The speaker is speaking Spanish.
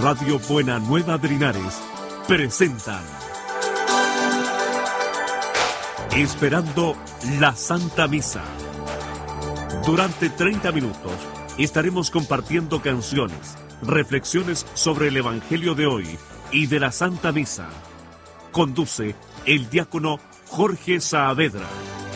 Radio Buena Nueva de Linares presentan Esperando la Santa Misa. Durante 30 minutos estaremos compartiendo canciones, reflexiones sobre el Evangelio de hoy y de la Santa Misa. Conduce el diácono Jorge Saavedra.